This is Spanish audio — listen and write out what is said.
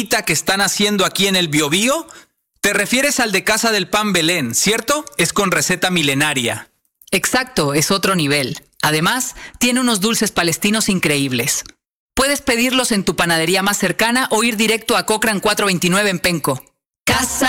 que están haciendo aquí en el Biobío? Te refieres al de Casa del Pan Belén, ¿cierto? Es con receta milenaria. Exacto, es otro nivel. Además, tiene unos dulces palestinos increíbles. Puedes pedirlos en tu panadería más cercana o ir directo a Cochrane 429 en Penco. Casa